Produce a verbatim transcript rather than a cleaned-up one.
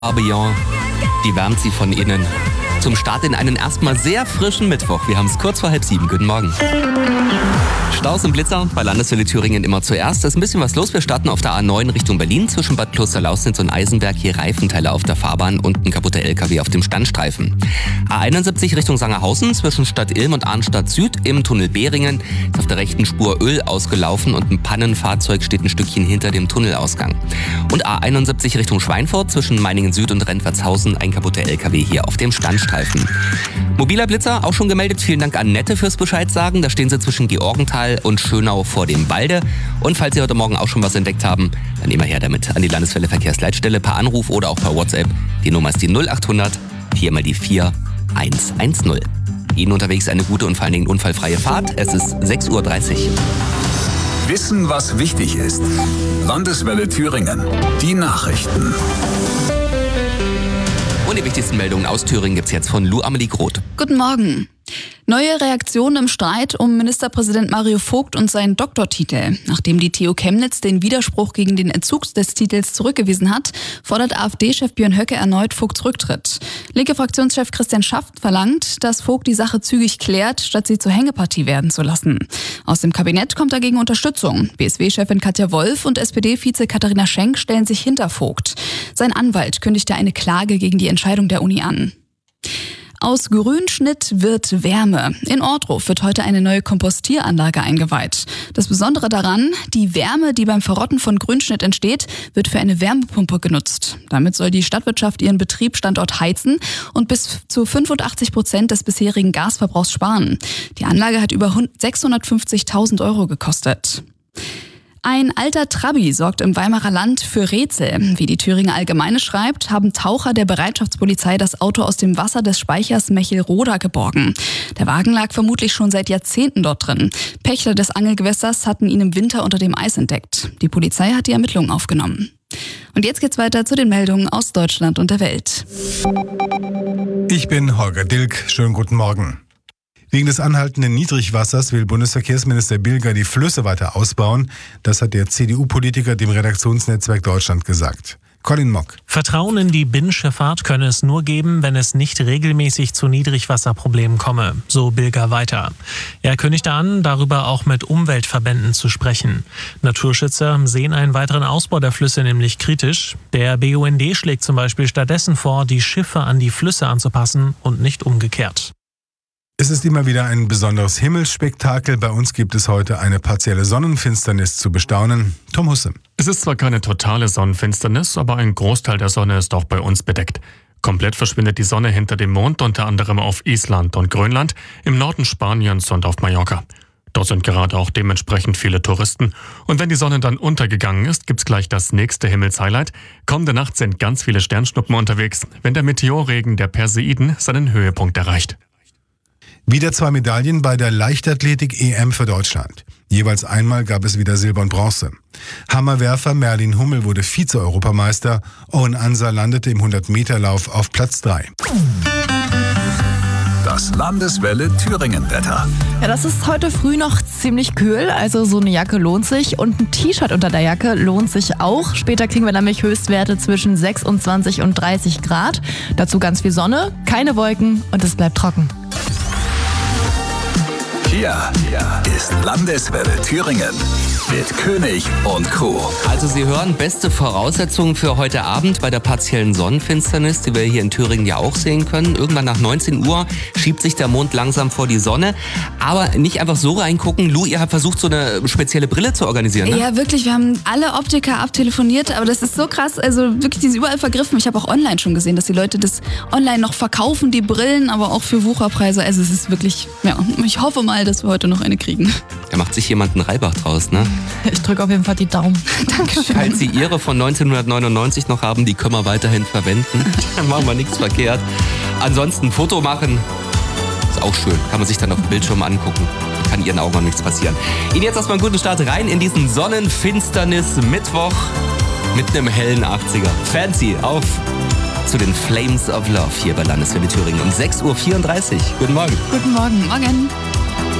Beyond, die wärmt sie von innen. Zum Start in einen erstmal sehr frischen Mittwoch. Wir haben es kurz vor halb sieben. Guten Morgen. Staus und Blitzer bei Landeswelle Thüringen immer zuerst. Es ist ein bisschen was los. Wir starten auf der A neun Richtung Berlin zwischen Bad Klosterlausnitz und Eisenberg. Hier Reifenteile auf der Fahrbahn und ein kaputter L K W auf dem Standstreifen. A einundsiebzig Richtung Sangerhausen zwischen Stadt Ilm und Arnstadt Süd im Tunnel Behringen. Ist auf der rechten Spur Öl ausgelaufen und ein Pannenfahrzeug steht ein Stückchen hinter dem Tunnelausgang. Und A einundsiebzig Richtung Schweinfurt zwischen Meiningen Süd und Rentwertshausen ein kaputter L K W hier auf dem Standstreifen. Mobiler Blitzer, auch schon gemeldet. Vielen Dank an Nette fürs Bescheid sagen. Da stehen sie zwischen Georgenthal und Schönau vor dem Walde. Und falls Sie heute Morgen auch schon was entdeckt haben, dann immer her damit an die Landeswelle Verkehrsleitstelle per Anruf oder auch per WhatsApp. Die Nummer ist die null achthundert vier mal die vier eins eins null. Ihnen unterwegs eine gute und vor allen Dingen unfallfreie Fahrt. Es ist sechs Uhr dreißig. Wissen, was wichtig ist. Landeswelle Thüringen. Die Nachrichten. Und die wichtigsten Meldungen aus Thüringen gibt's jetzt von Lou Amelie Groth. Guten Morgen. Neue Reaktionen im Streit um Ministerpräsident Mario Vogt und seinen Doktortitel. Nachdem die T U Chemnitz den Widerspruch gegen den Entzug des Titels zurückgewiesen hat, fordert AfD-Chef Björn Höcke erneut Vogts Rücktritt. Linke Fraktionschef Christian Schaft verlangt, dass Vogt die Sache zügig klärt, statt sie zur Hängepartie werden zu lassen. Aus dem Kabinett kommt dagegen Unterstützung. B S W-Chefin Katja Wolf und S P D-Vize Katharina Schenk stellen sich hinter Vogt. Sein Anwalt kündigte eine Klage gegen die Entscheidung der Uni an. Aus Grünschnitt wird Wärme. In Ortruf wird heute eine neue Kompostieranlage eingeweiht. Das Besondere daran, die Wärme, die beim Verrotten von Grünschnitt entsteht, wird für eine Wärmepumpe genutzt. Damit soll die Stadtwirtschaft ihren Betriebsstandort heizen und bis zu fünfundachtzig Prozent des bisherigen Gasverbrauchs sparen. Die Anlage hat über sechshundertfünfzigtausend Euro gekostet. Ein alter Trabi sorgt im Weimarer Land für Rätsel. Wie die Thüringer Allgemeine schreibt, haben Taucher der Bereitschaftspolizei das Auto aus dem Wasser des Speichers Mechelroda geborgen. Der Wagen lag vermutlich schon seit Jahrzehnten dort drin. Pächter des Angelgewässers hatten ihn im Winter unter dem Eis entdeckt. Die Polizei hat die Ermittlungen aufgenommen. Und jetzt geht's weiter zu den Meldungen aus Deutschland und der Welt. Ich bin Holger Dilk. Schönen guten Morgen. Wegen des anhaltenden Niedrigwassers will Bundesverkehrsminister Bilger die Flüsse weiter ausbauen. Das hat der C D U-Politiker dem Redaktionsnetzwerk Deutschland gesagt. Colin Mock. Vertrauen in die Binnenschifffahrt könne es nur geben, wenn es nicht regelmäßig zu Niedrigwasserproblemen komme, so Bilger weiter. Er kündigte an, darüber auch mit Umweltverbänden zu sprechen. Naturschützer sehen einen weiteren Ausbau der Flüsse nämlich kritisch. Der B U N D schlägt zum Beispiel stattdessen vor, die Schiffe an die Flüsse anzupassen und nicht umgekehrt. Es ist immer wieder ein besonderes Himmelsspektakel. Bei uns gibt es heute eine partielle Sonnenfinsternis zu bestaunen. Tom Husse. Es ist zwar keine totale Sonnenfinsternis, aber ein Großteil der Sonne ist auch bei uns bedeckt. Komplett verschwindet die Sonne hinter dem Mond, unter anderem auf Island und Grönland, im Norden Spaniens und auf Mallorca. Dort sind gerade auch dementsprechend viele Touristen. Und wenn die Sonne dann untergegangen ist, gibt's gleich das nächste Himmelshighlight. Kommende Nacht sind ganz viele Sternschnuppen unterwegs, wenn der Meteorregen der Perseiden seinen Höhepunkt erreicht. Wieder zwei Medaillen bei der Leichtathletik-E M für Deutschland. Jeweils einmal gab es wieder Silber und Bronze. Hammerwerfer Merlin Hummel wurde Vize-Europameister. Owen Anser landete im hundert-Meter-Lauf auf Platz drei. Das Landeswelle Thüringen-Wetter. Ja, das ist heute früh noch ziemlich kühl, also so eine Jacke lohnt sich und ein T-Shirt unter der Jacke lohnt sich auch. Später kriegen wir nämlich Höchstwerte zwischen sechsundzwanzig und dreißig Grad. Dazu ganz viel Sonne, keine Wolken und es bleibt trocken. Hier ist Landeswelle Thüringen mit König und Co. Also Sie hören, beste Voraussetzungen für heute Abend bei der partiellen Sonnenfinsternis, die wir hier in Thüringen ja auch sehen können. Irgendwann nach neunzehn Uhr schiebt sich der Mond langsam vor die Sonne. Aber nicht einfach so reingucken. Lou, ihr habt versucht, so eine spezielle Brille zu organisieren, ne? Ja, wirklich. Wir haben alle Optiker abtelefoniert, aber das ist so krass. Also wirklich, die sind überall vergriffen. Ich habe auch online schon gesehen, dass die Leute das online noch verkaufen, die Brillen, aber auch für Wucherpreise. Also es ist wirklich, ja, ich hoffe mal, dass wir heute noch eine kriegen. Da macht sich jemand einen Reibach draus, ne? Ich drücke auf jeden Fall die Daumen. Dankeschön. Falls Sie Ihre von neunzehnhundertneunundneunzig noch haben, die können wir weiterhin verwenden. Dann machen wir nichts verkehrt. Ansonsten Foto machen, ist auch schön. Kann man sich dann auf dem Bildschirm angucken. Kann Ihren Augen auch nichts passieren. Ihnen jetzt erstmal einen guten Start rein in diesen Sonnenfinsternis-Mittwoch mit einem hellen achtziger. Fancy, auf zu den Flames of Love hier bei Landeswelle Thüringen um sechs Uhr vierunddreißig. Guten Morgen. Guten Morgen. Morgen.